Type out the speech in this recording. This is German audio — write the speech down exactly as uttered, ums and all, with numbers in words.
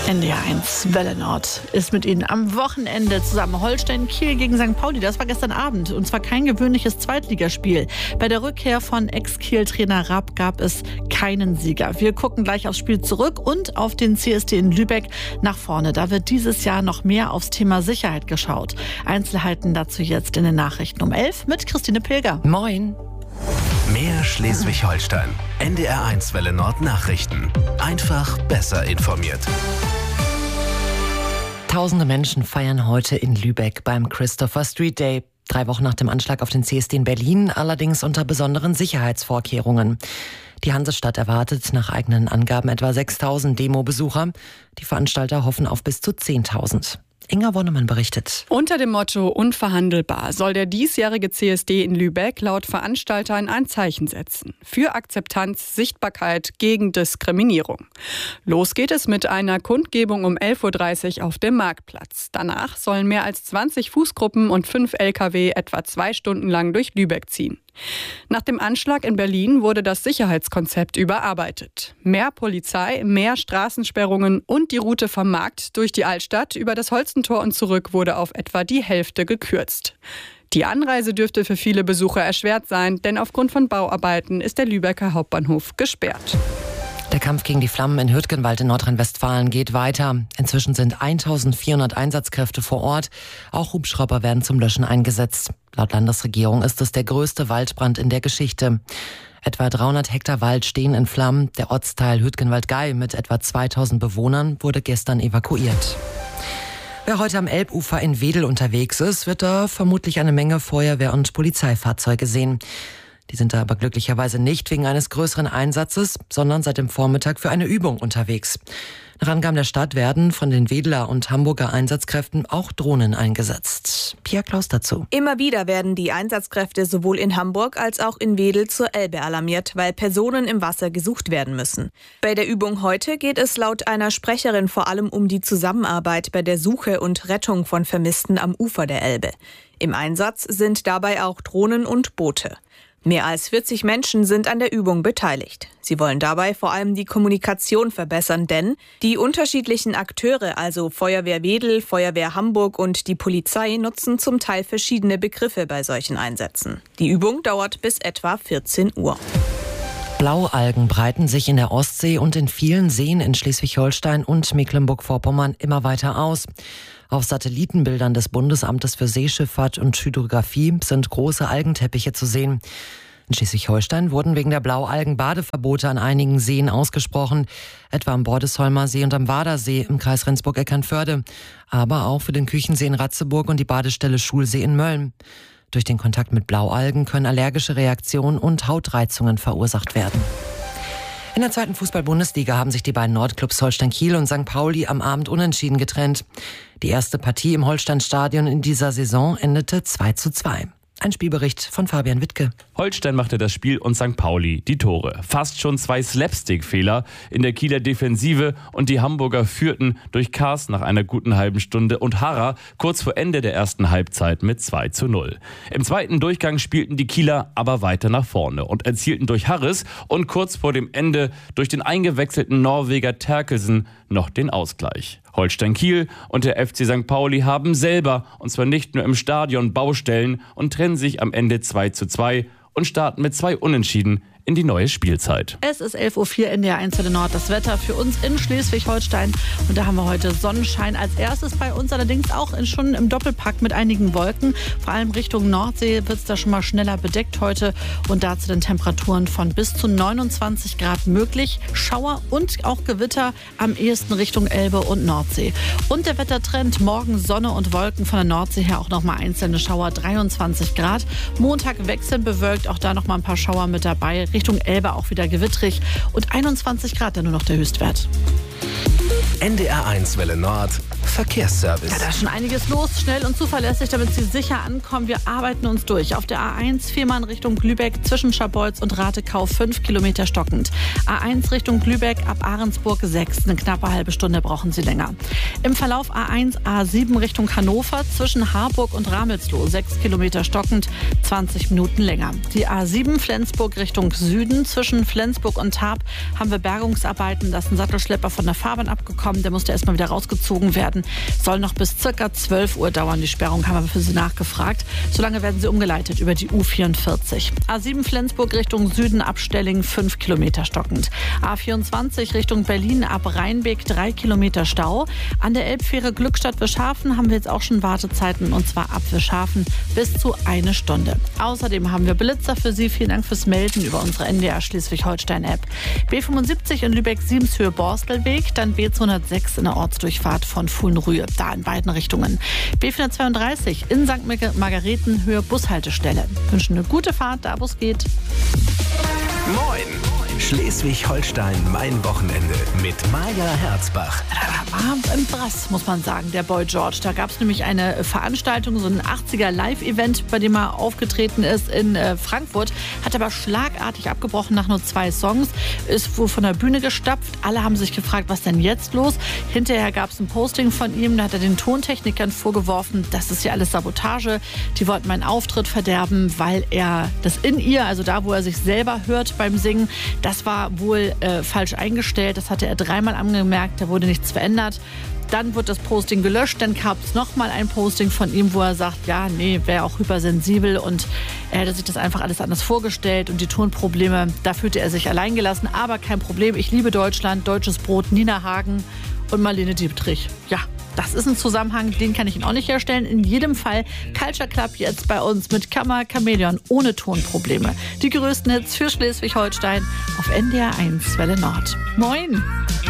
N D R eins Welle Nord ist mit Ihnen am Wochenende zusammen. Holstein Kiel gegen Sankt Pauli, das war gestern Abend. Und zwar kein gewöhnliches Zweitligaspiel. Bei der Rückkehr von Ex-Kiel-Trainer Rapp gab es keinen Sieger. Wir gucken gleich aufs Spiel zurück und auf den C S D in Lübeck nach vorne. Da wird dieses Jahr noch mehr aufs Thema Sicherheit geschaut. Einzelheiten dazu jetzt in den Nachrichten um elf mit Christine Pilger. Moin. Mehr Schleswig-Holstein. N D R eins Welle Nord Nachrichten. Einfach besser informiert. Tausende Menschen feiern heute in Lübeck beim Christopher Street Day. Drei Wochen nach dem Anschlag auf den C S D in Berlin, allerdings unter besonderen Sicherheitsvorkehrungen. Die Hansestadt erwartet nach eigenen Angaben etwa sechstausend Demo-Besucher. Die Veranstalter hoffen auf bis zu zehntausend. Inga Wonnemann berichtet. Unter dem Motto unverhandelbar soll der diesjährige C S D in Lübeck laut Veranstaltern ein Zeichen setzen. Für Akzeptanz, Sichtbarkeit, gegen Diskriminierung. Los geht es mit einer Kundgebung um elf Uhr dreißig auf dem Marktplatz. Danach sollen mehr als zwanzig Fußgruppen und fünf L K W etwa zwei Stunden lang durch Lübeck ziehen. Nach dem Anschlag in Berlin wurde das Sicherheitskonzept überarbeitet. Mehr Polizei, mehr Straßensperrungen und die Route vom Markt durch die Altstadt über das Holstentor und zurück wurde auf etwa die Hälfte gekürzt. Die Anreise dürfte für viele Besucher erschwert sein, denn aufgrund von Bauarbeiten ist der Lübecker Hauptbahnhof gesperrt. Der Kampf gegen die Flammen in Hürtgenwald in Nordrhein-Westfalen geht weiter. Inzwischen sind eintausendvierhundert Einsatzkräfte vor Ort. Auch Hubschrauber werden zum Löschen eingesetzt. Laut Landesregierung ist es der größte Waldbrand in der Geschichte. Etwa dreihundert Hektar Wald stehen in Flammen. Der Ortsteil Hürtgenwald-Gei mit etwa zweitausend Bewohnern wurde gestern evakuiert. Wer heute am Elbufer in Wedel unterwegs ist, wird da vermutlich eine Menge Feuerwehr- und Polizeifahrzeuge sehen. Die sind da aber glücklicherweise nicht wegen eines größeren Einsatzes, sondern seit dem Vormittag für eine Übung unterwegs. Nach Angaben der Stadt werden von den Wedeler und Hamburger Einsatzkräften auch Drohnen eingesetzt. Pia Klaus dazu. Immer wieder werden die Einsatzkräfte sowohl in Hamburg als auch in Wedel zur Elbe alarmiert, weil Personen im Wasser gesucht werden müssen. Bei der Übung heute geht es laut einer Sprecherin vor allem um die Zusammenarbeit bei der Suche und Rettung von Vermissten am Ufer der Elbe. Im Einsatz sind dabei auch Drohnen und Boote. Mehr als vierzig Menschen sind an der Übung beteiligt. Sie wollen dabei vor allem die Kommunikation verbessern, denn die unterschiedlichen Akteure, also Feuerwehr Wedel, Feuerwehr Hamburg und die Polizei, nutzen zum Teil verschiedene Begriffe bei solchen Einsätzen. Die Übung dauert bis etwa vierzehn Uhr. Blaualgen breiten sich in der Ostsee und in vielen Seen in Schleswig-Holstein und Mecklenburg-Vorpommern immer weiter aus. Auf Satellitenbildern des Bundesamtes für Seeschifffahrt und Hydrographie sind große Algenteppiche zu sehen. In Schleswig-Holstein wurden wegen der Blaualgen Badeverbote an einigen Seen ausgesprochen, etwa am Bordesholmer See und am Wadersee im Kreis Rendsburg-Eckernförde, aber auch für den Küchensee in Ratzeburg und die Badestelle Schulsee in Mölln. Durch den Kontakt mit Blaualgen können allergische Reaktionen und Hautreizungen verursacht werden. In der zweiten Fußball-Bundesliga haben sich die beiden Nordclubs Holstein Kiel und Sankt Pauli am Abend unentschieden getrennt. Die erste Partie im Holstein-Stadion in dieser Saison endete zwei zu zwei. Ein Spielbericht von Fabian Wittke. Holstein machte das Spiel und Sankt Pauli die Tore. Fast schon zwei Slapstick-Fehler in der Kieler Defensive und die Hamburger führten durch Kars nach einer guten halben Stunde und Harrer kurz vor Ende der ersten Halbzeit mit zwei zu null. Im zweiten Durchgang spielten die Kieler aber weiter nach vorne und erzielten durch Harris und kurz vor dem Ende durch den eingewechselten Norweger Terkelsen noch den Ausgleich. Holstein Kiel und der F C Sankt Pauli haben selber, und zwar nicht nur im Stadion, Baustellen und trennen sich am Ende zwei zu zwei und starten mit zwei Unentschieden in die neue Spielzeit. Es ist elf Uhr vier in der eins Welle Nord. Das Wetter für uns in Schleswig-Holstein. Und da haben wir heute Sonnenschein als erstes bei uns, allerdings auch schon im Doppelpack mit einigen Wolken. Vor allem Richtung Nordsee wird es da schon mal schneller bedeckt heute. Und dazu den Temperaturen von bis zu neunundzwanzig Grad möglich. Schauer und auch Gewitter am ehesten Richtung Elbe und Nordsee. Und der Wettertrend: morgen Sonne und Wolken, von der Nordsee her auch noch mal einzelne Schauer, dreiundzwanzig Grad. Montag wechselnd bewölkt, auch da noch mal ein paar Schauer mit dabei. Richtung Elbe auch wieder gewittrig und einundzwanzig Grad dann nur noch der Höchstwert. N D R eins Welle Nord Verkehrsservice. Ja, da ist schon einiges los. Schnell und zuverlässig, damit Sie sicher ankommen. Wir arbeiten uns durch. Auf der A eins viermal in Richtung Lübeck zwischen Scharbeutz und Ratekau fünf Kilometer stockend. A eins Richtung Lübeck ab Ahrensburg sechs. Eine knappe halbe Stunde brauchen Sie länger. Im Verlauf A eins A sieben Richtung Hannover zwischen Harburg und Ramelsloh sechs Kilometer stockend, zwanzig Minuten länger. Die A sieben Flensburg Richtung Süden zwischen Flensburg und Tarp haben wir Bergungsarbeiten. Da ist ein Sattelschlepper von der Fahrbahn abgekommen. Der musste erstmal wieder rausgezogen werden. Soll noch bis circa zwölf Uhr dauern. Die Sperrung haben wir für Sie nachgefragt. Solange werden Sie umgeleitet über die U vierundvierzig. A sieben Flensburg Richtung Süden ab Stelling fünf Kilometer stockend. A vierundzwanzig Richtung Berlin ab Rheinbeck drei Kilometer Stau. An der Elbfähre Glückstadt-Wischhafen haben wir jetzt auch schon Wartezeiten, und zwar ab Wischhafen bis zu eine Stunde. Außerdem haben wir Blitzer für Sie. Vielen Dank fürs Melden über unsere N D R Schleswig-Holstein-App. B fünfundsiebzig in Lübeck-Siebenshöhe-Borstelweg, dann B zweihundertsechs in der Ortsdurchfahrt von Fuhlenrühe, da in beiden Richtungen. B vierhundertzweiunddreißig in Sankt Margareten Höhe Bushaltestelle. Wünschen eine gute Fahrt, da wo es geht. Moin! Schleswig-Holstein, mein Wochenende mit Maja Herzbach. Da war im Brass, muss man sagen, der Boy George. Da gab es nämlich eine Veranstaltung, so ein achtziger Live-Event, bei dem er aufgetreten ist in äh, Frankfurt. Hat aber schlagartig abgebrochen nach nur zwei Songs. Ist wohl von der Bühne gestapft. Alle haben sich gefragt, was denn jetzt los? Hinterher gab es ein Posting von ihm. Da hat er den Tontechnikern vorgeworfen, das ist ja alles Sabotage. Die wollten meinen Auftritt verderben, weil er das in ihr, also da, wo er sich selber hört beim Singen, das war wohl äh, falsch eingestellt. Das hatte er dreimal angemerkt. Da wurde nichts verändert. Dann wird das Posting gelöscht. Dann gab es nochmal ein Posting von ihm, wo er sagt, ja, nee, wäre auch hypersensibel und er hätte sich das einfach alles anders vorgestellt und die Tonprobleme, da fühlte er sich alleingelassen. Aber kein Problem, ich liebe Deutschland, deutsches Brot, Nina Hagen und Marlene Dietrich. Ja, das ist ein Zusammenhang, den kann ich Ihnen auch nicht herstellen. In jedem Fall Culture Club jetzt bei uns mit Kammer Chamäleon ohne Tonprobleme. Die größten Hits für Schleswig-Holstein auf N D R eins Welle Nord. Moin!